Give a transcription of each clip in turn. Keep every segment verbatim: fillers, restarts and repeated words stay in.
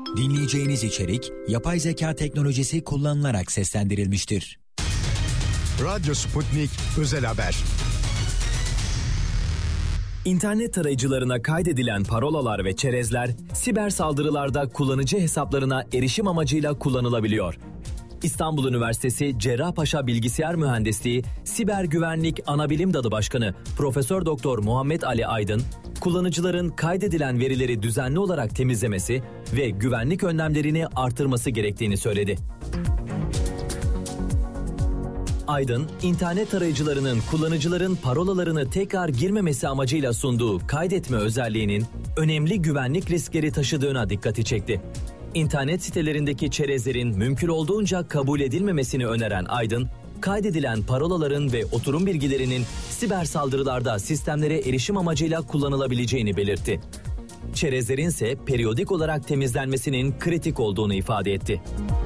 Dinleyeceğiniz içerik, yapay zeka teknolojisi kullanılarak seslendirilmiştir. Radyo Sputnik Özel Haber. İnternet tarayıcılarına kaydedilen parolalar ve çerezler, siber saldırılarda kullanıcı hesaplarına erişim amacıyla kullanılabiliyor. İstanbul Üniversitesi Cerrahpaşa Bilgisayar Mühendisliği Siber Güvenlik Anabilim Dalı Başkanı Profesör Doktor Muhammed Ali Aydın, kullanıcıların kaydedilen verileri düzenli olarak temizlemesi ve güvenlik önlemlerini artırması gerektiğini söyledi. Aydın, internet tarayıcılarının kullanıcıların parolalarını tekrar girmemesi amacıyla sunduğu kaydetme özelliğinin önemli güvenlik riskleri taşıdığına dikkati çekti. İnternet sitelerindeki çerezlerin mümkün olduğunca kabul edilmemesini öneren Aydın, kaydedilen parolaların ve oturum bilgilerinin siber saldırılarda sistemlere erişim amacıyla kullanılabileceğini belirtti. Çerezlerin ise periyodik olarak temizlenmesinin kritik olduğunu ifade etti.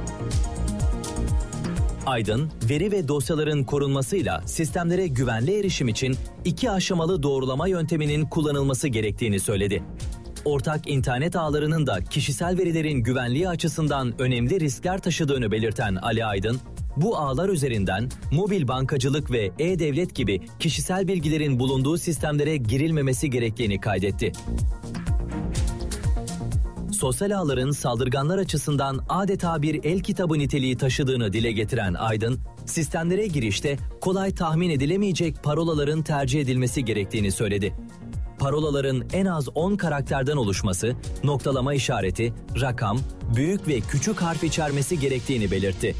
Aydın, veri ve dosyaların korunmasıyla sistemlere güvenli erişim için iki aşamalı doğrulama yönteminin kullanılması gerektiğini söyledi. Ortak internet ağlarının da kişisel verilerin güvenliği açısından önemli riskler taşıdığını belirten Ali Aydın, bu ağlar üzerinden mobil bankacılık ve e-devlet gibi kişisel bilgilerin bulunduğu sistemlere girilmemesi gerektiğini kaydetti. Sosyal ağların saldırganlar açısından adeta bir el kitabı niteliği taşıdığını dile getiren Aydın, sistemlere girişte kolay tahmin edilemeyecek parolaların tercih edilmesi gerektiğini söyledi. Parolaların en az on karakterden oluşması, noktalama işareti, rakam, büyük ve küçük harf içermesi gerektiğini belirtti.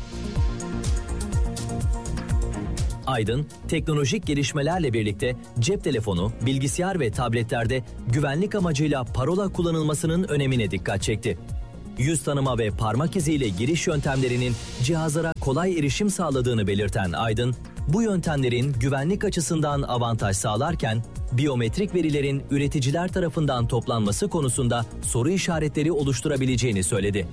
Aydın, teknolojik gelişmelerle birlikte cep telefonu, bilgisayar ve tabletlerde güvenlik amacıyla parola kullanılmasının önemine dikkat çekti. Yüz tanıma ve parmak iziyle giriş yöntemlerinin cihazlara kolay erişim sağladığını belirten Aydın, bu yöntemlerin güvenlik açısından avantaj sağlarken, biyometrik verilerin üreticiler tarafından toplanması konusunda soru işaretleri oluşturabileceğini söyledi.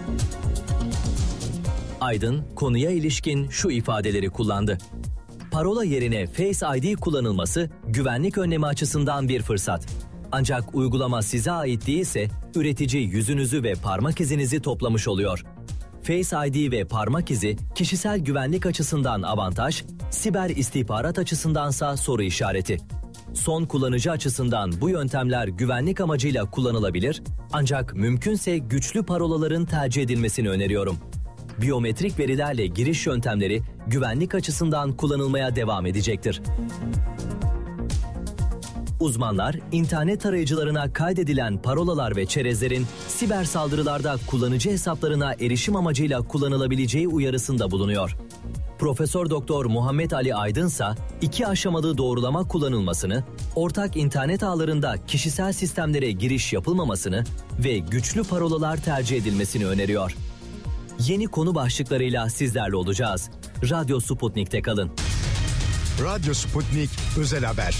Aydın, konuya ilişkin şu ifadeleri kullandı. Parola yerine Face I D kullanılması güvenlik önlemi açısından bir fırsat. Ancak uygulama size ait değilse üretici yüzünüzü ve parmak izinizi toplamış oluyor. Face I D ve parmak izi kişisel güvenlik açısından avantaj, siber istihbarat açısındansa soru işareti. Son kullanıcı açısından bu yöntemler güvenlik amacıyla kullanılabilir, ancak mümkünse güçlü parolaların tercih edilmesini öneriyorum. Biyometrik verilerle giriş yöntemleri güvenlik açısından kullanılmaya devam edecektir. Uzmanlar, internet tarayıcılarına kaydedilen parolalar ve çerezlerin siber saldırılarda kullanıcı hesaplarına erişim amacıyla kullanılabileceği uyarısında bulunuyor. Profesör Doktor Muhammed Ali Aydınsa iki aşamalı doğrulama kullanılmasını, ortak internet ağlarında kişisel sistemlere giriş yapılmamasını ve güçlü parolalar tercih edilmesini öneriyor. Yeni konu başlıklarıyla sizlerle olacağız. Radyo Sputnik'te kalın. Radyo Sputnik Özel Haber.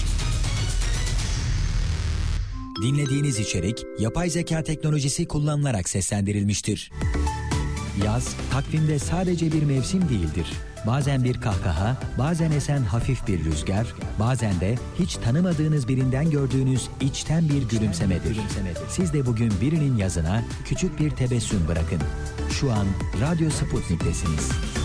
Dinlediğiniz içerik, yapay zeka teknolojisi kullanılarak seslendirilmiştir. Yaz, takvimde sadece bir mevsim değildir. Bazen bir kahkaha, bazen esen hafif bir rüzgar, bazen de hiç tanımadığınız birinden gördüğünüz içten bir gülümsemedir. Siz de bugün birinin yazına küçük bir tebessüm bırakın. Şu an Radyo Sputnik'tesiniz.